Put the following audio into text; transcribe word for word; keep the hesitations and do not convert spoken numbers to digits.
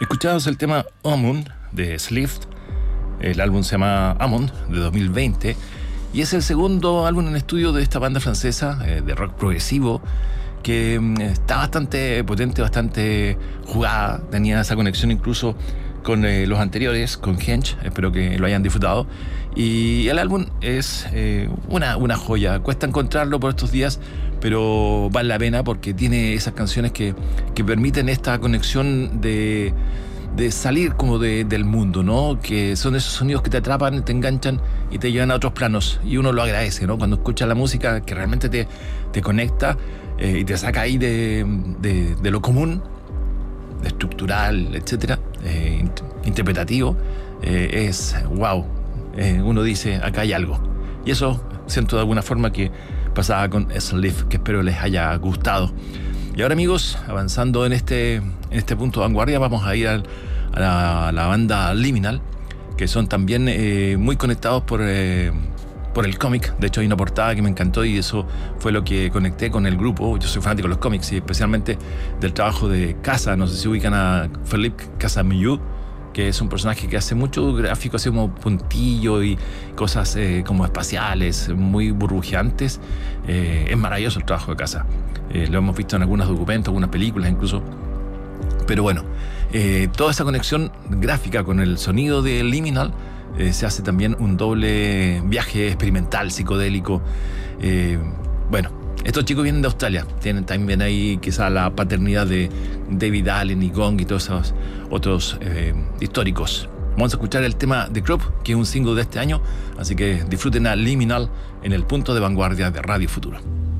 Escuchábamos el tema Amon de Slift. El álbum se llama Amon, de dos mil veinte, y es el segundo álbum en estudio de esta banda francesa eh, de rock progresivo que eh, está bastante potente, bastante jugada. Tenía esa conexión incluso con eh, los anteriores, con Hench. Espero que lo hayan disfrutado. Y el álbum es eh, una, una joya. Cuesta encontrarlo por estos días, pero vale la pena porque tiene esas canciones que, que permiten esta conexión de, de salir como de, del mundo, ¿no? Que son esos sonidos que te atrapan, te enganchan y te llevan a otros planos. Y uno lo agradece, ¿no? Cuando escuchas la música que realmente te, te conecta eh, y te saca ahí de, de, de lo común, de estructural, etcétera, eh, interpretativo, eh, es wow. Eh, uno dice, acá hay algo. Y eso siento de alguna forma que pasaba con Slift, que espero les haya gustado. Y ahora, amigos, avanzando en este, en este punto de vanguardia, vamos a ir al, a, la, a la banda Liminal, que son también eh, muy conectados por, eh, por el cómic. De hecho, hay una portada que me encantó y eso fue lo que conecté con el grupo. Yo soy fanático de los cómics y especialmente del trabajo de Casa. No sé si ubican a Philippe Casamillo, que es un personaje que hace mucho gráfico, así como puntillo y cosas eh, como espaciales, muy burbujeantes. Eh, es maravilloso el trabajo de Casa. Eh, lo hemos visto en algunos documentos, algunas películas incluso. Pero bueno, eh, toda esa conexión gráfica con el sonido de Liminal eh, se hace también un doble viaje experimental, psicodélico. Eh, bueno, estos chicos vienen de Australia, tienen también ahí quizá la paternidad de David Allen y Gong y todos esos otros eh, históricos. Vamos a escuchar el tema The Crop, que es un single de este año, así que disfruten a Liminal en el punto de vanguardia de Radio Futuro.